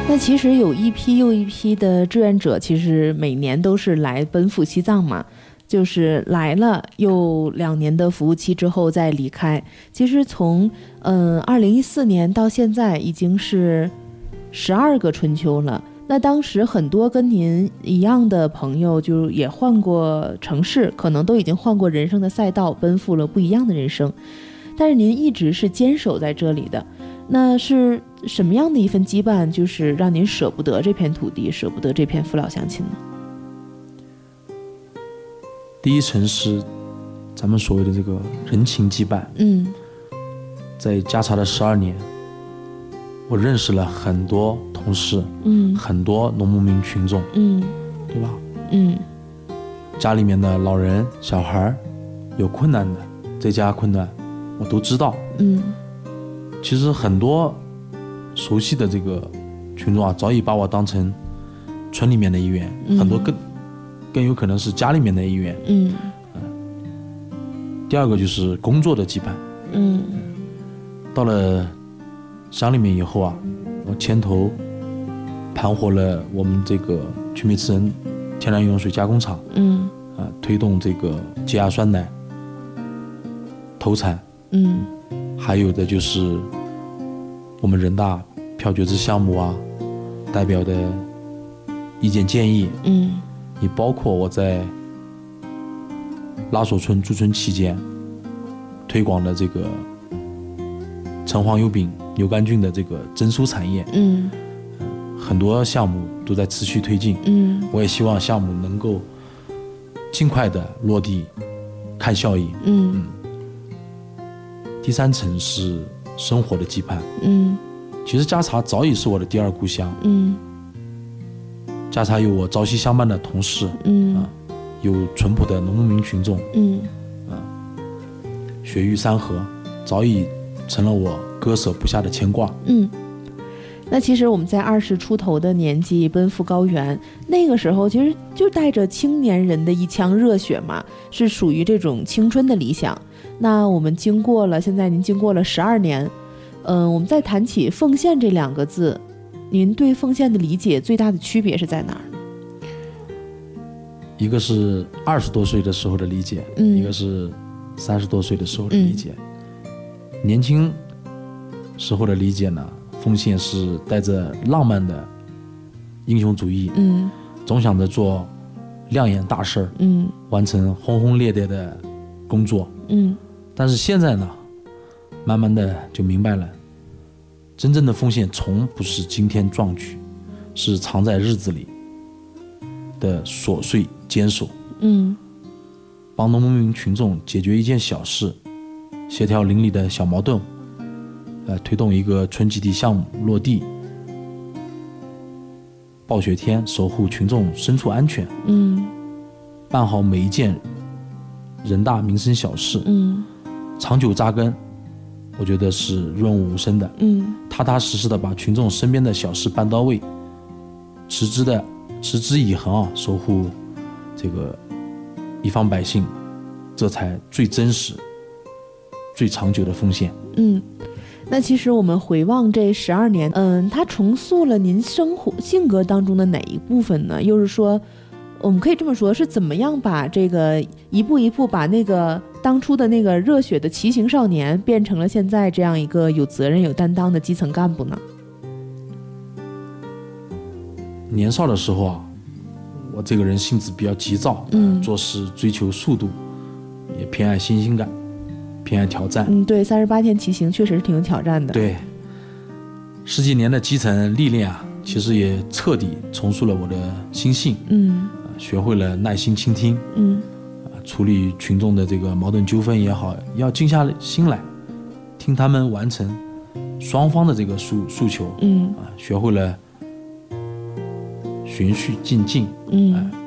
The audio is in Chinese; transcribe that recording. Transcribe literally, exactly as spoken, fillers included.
那其实有一批又一批的志愿者，其实每年都是来奔赴西藏嘛，就是来了又两年的服务期之后再离开。其实从嗯二零一四年到现在已经是十二个春秋了。那当时很多跟您一样的朋友，就也换过城市，可能都已经换过人生的赛道，奔赴了不一样的人生。但是您一直是坚守在这里的，那是什么样的一份羁绊，就是让您舍不得这片土地，舍不得这片父老乡亲呢？ 第一层是咱们所谓的这个人情羁绊。 嗯， 在加查的十二年，我认识了很多同事， 嗯， 很多农牧民群众， 嗯， 对吧？ 嗯， 家里面的老人、小孩有困难的，在家困难，我都知道。 嗯， 其实很多熟悉的这个群众啊，早已把我当成村里面的一员， 嗯、 很多更更有可能是家里面的一员。 嗯， 呃、第二个就是工作的羁绊。 嗯， 到了乡里面以后啊，我牵头盘活了我们这个曲米茨人天然饮用水加工厂。 嗯， 啊，推动这个解压酸奶投产。 嗯， 还有的就是我们人大漂决制项目啊，代表的意见建议。 嗯， 你包括我在拉索村驻村期间推广的这个橙黄油饼、牛肝菌的这个增收产业。 嗯， 很多项目都在持续推进。 嗯， 我也希望项目能够尽快的落地，看效益。 嗯， 嗯第三层是生活的羁绊。 嗯， 其实加查早已是我的第二故乡。 嗯， 加查有我朝夕相伴的同事。 嗯， 啊，有淳朴的农牧民群众。 嗯， 啊，雪域山河早已成了我割舍不下的牵挂。 嗯，那其实我们在二十出头的年纪奔赴高原，那个时候其实就带着青年人的一腔热血嘛，是属于这种青春的理想。那我们经过了，现在您经过了十二年，嗯、呃，我们再谈起奉献这两个字，您对奉献的理解最大的区别是在哪儿？ 一个是二十多岁的时候的理解， 嗯， 一个是三十多岁的时候的理解。嗯、年轻时候的理解呢，奉献是带着浪漫的英雄主义， 嗯， 总想着做亮眼大事， 嗯， 完成轰轰烈烈的工作， 嗯。 但是现在呢，慢慢的就明白了，真正的奉献从不是惊天壮举，是藏在日子里的琐碎坚守。 嗯， 帮农民群众解决一件小事，协调邻里的小矛盾，呃，推动一个村基地项目落地，暴雪天守护群众牲畜安全。 嗯， 办好每一件人大民生小事。 嗯， 长久扎根，我觉得是润物无声的。 嗯， 踏踏实实的把群众身边的小事办到位，持之的持之以恒啊，守护这个一方百姓，这才最真实、最长久的奉献。 嗯，那其实我们回望这十二年，嗯，它重塑了您生活性格当中的哪一部分呢？又是说，我们可以这么说，是怎么样把这个一步一步把那个当初的那个热血的骑行少年变成了现在这样一个有责任有担当的基层干部呢？ 年少的时候啊，我这个人性子比较急躁， 嗯， 呃、做事追求速度，也偏爱新鲜感，偏爱挑战。 嗯，对，三十八天骑行确实是挺有挑战的。 对，十几年的基层历练啊，其实也彻底重塑了我的心性。 嗯， 呃、学会了耐心倾听。 嗯。 处理群众的这个矛盾纠纷也好，要静下心来，听他们完成双方的这个诉诉求。 嗯， 啊，学会了循序渐进。 嗯。 呃